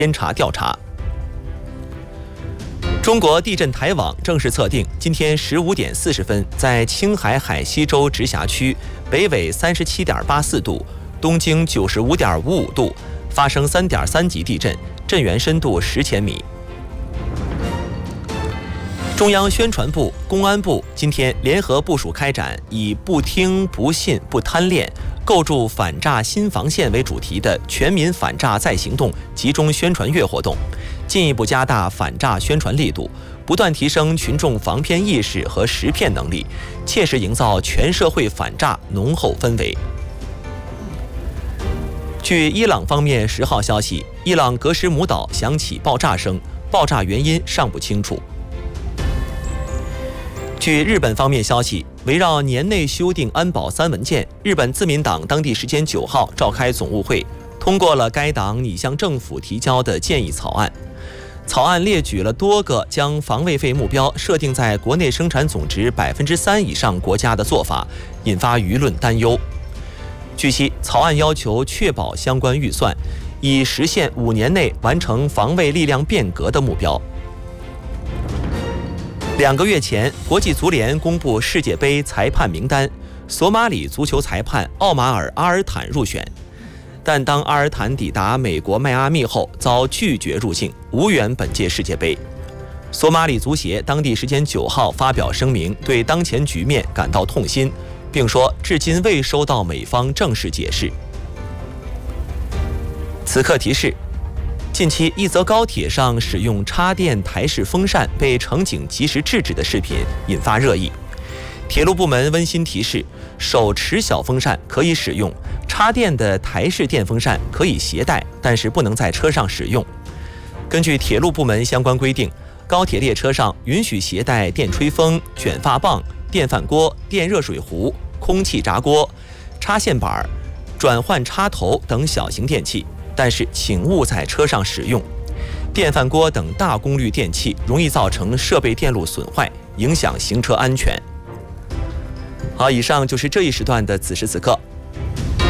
监察调查。中国地震台网正式测定，今天15点40分，在青海海西州直辖区北纬37.84度、东经95.55度发生3.3级地震，震源深度10千米。中央宣传部、公安部今天联合部署开展以“不听、不信、不贪恋，构筑反诈新防线”为主题的全民反诈再行动集中宣传月活动，进一步加大反诈宣传力度，不断提升群众防骗意识和识骗能力，切实营造全社会反诈浓厚氛围。据伊朗方面10号消息，伊朗格什姆岛响起爆炸声，爆炸原因尚不清楚。据日本方面消息，围绕年内修订安保3文件，日本自民党当地时间9号召开总务会，通过了该党拟向政府提交的建议草案。草案列举了多个将防卫费目标设定在国内生产总值3%以上国家的做法，引发舆论担忧。据悉，草案要求确保相关预算，以实现5年内完成防卫力量变革的目标。2个月前，国际足联公布世界杯裁判名单，索马里足球裁判奥马尔·阿尔坦入选，但当阿尔坦抵达美国迈阿密后，遭拒绝入境，无缘本届世界杯。索马里足协当地时间9号发表声明，对当前局面感到痛心，并说至今未收到美方正式解释。此刻提示：近期一则高铁上使用插电台式风扇被乘警及时制止的视频引发热议。铁路部门温馨提示，手持小风扇可以使用，插电的台式电风扇可以携带，但是不能在车上使用。根据铁路部门相关规定，高铁列车上允许携带电吹风、卷发棒、电饭锅、电热水壶、空气炸锅、插线板、转换插头等小型电器，但是请勿在车上使用。电饭锅等大功率电器容易造成设备电路损坏，影响行车安全。好，以上就是这一时段的此时此刻。